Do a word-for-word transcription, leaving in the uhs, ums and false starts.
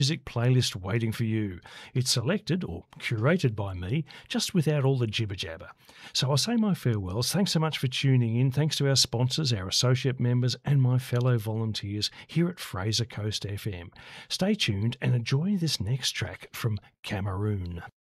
music playlist waiting for you. It's selected or curated by me, just without all the jibber jabber. So I say my farewells. Thanks so much for tuning in. Thanks to our sponsors, our associate members, and my fellow volunteers here at Fraser Coast F M. Stay tuned and enjoy this next track from Cameroon.